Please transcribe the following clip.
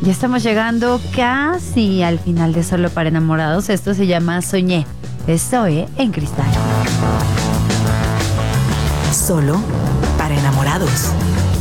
Ya estamos llegando casi al final de Solo para Enamorados. Esto se llama Soñé. Estoy en Cristal. Solo para enamorados.